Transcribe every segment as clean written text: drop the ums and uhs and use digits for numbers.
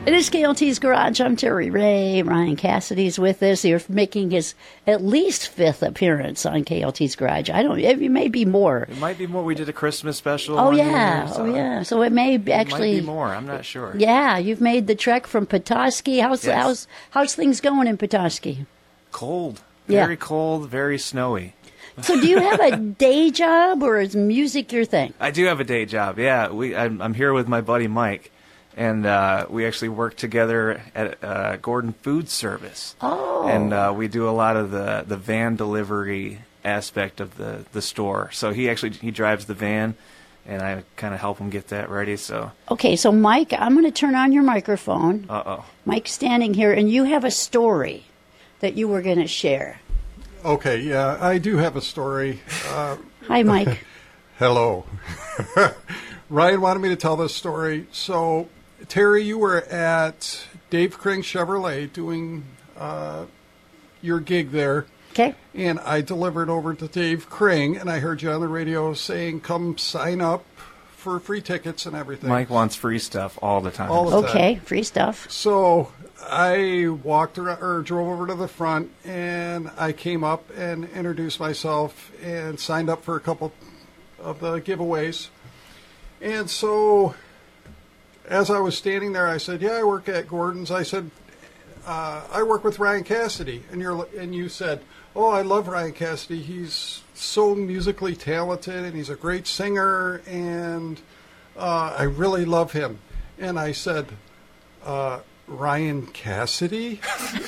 It is KLT's Garage. I'm Terry Ray. Ryan Cassidy's with us. You're making his at least fifth appearance on KLT's Garage. It may be more. It might be more. We did a Christmas special. Oh, yeah. So it may actually... It might be more. I'm not sure. Yeah, you've made the trek from Petoskey. How's things going in Petoskey? Cold. Yeah. Very cold, very snowy. So do you have a day job, or is music your thing? I do have a day job, yeah. I'm here with my buddy Mike, and we actually work together at Gordon Food Service. Oh. And we do a lot of the van delivery aspect of the store. So he drives the van, and I kind of help him get that ready. So Okay, so Mike, I'm going to turn on your microphone. Uh-oh. Mike's standing here, and you have a story that you were going to share. Okay, yeah, I do have a story. Hi, Mike. Hello. Ryan wanted me to tell this story. So, Terry, you were at Dave Kring Chevrolet doing your gig there. Okay. And I delivered over to Dave Kring, and I heard you on the radio saying, come sign up for free tickets and everything. Mike wants free stuff all the time. All the time. Okay, free stuff. So I walked around, or drove over to the front, and I came up and introduced myself and signed up for a couple of the giveaways. And so as I was standing there, I said, yeah, I work at Gordon's. I said, I work with Ryan Cassidy. And you said, oh, I love Ryan Cassidy. He's so musically talented, and he's a great singer, and I really love him. And I said, Ryan Cassidy?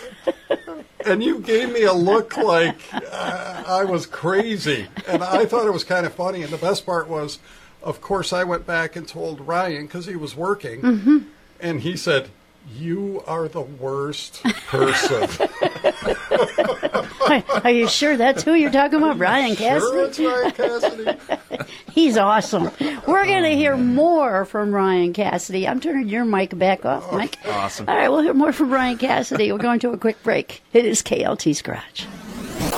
And you gave me a look like I was crazy. And I thought it was kind of funny. And the best part was, of course, I went back and told Ryan, because he was working, and he said, you are the worst person. Are you sure that's who you're talking about, Ryan Cassidy? Sure, it's Ryan Cassidy. He's awesome. We're going to hear more from Ryan Cassidy. I'm turning your mic back off, Mike. Awesome. All right, we'll hear more from Ryan Cassidy. We're going to a quick break. It is KLT's Garage.